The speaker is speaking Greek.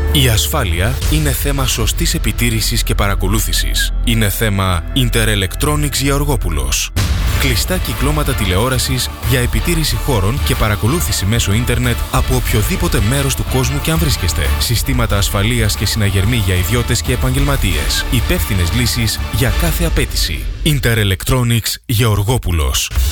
Η ασφάλεια είναι θέμα σωστής επιτήρησης και παρακολούθησης. Είναι θέμα Inter Electronics Γεωργόπουλος. Κλειστά κυκλώματα τηλεόρασης για επιτήρηση χώρων και παρακολούθηση μέσω ίντερνετ από οποιοδήποτε μέρος του κόσμου και αν βρίσκεστε. Συστήματα ασφαλείας και συναγερμοί για ιδιώτες και επαγγελματίες. Υπεύθυνες λύσεις για κάθε απέτηση. Inter Electronics Γεωργόπουλος.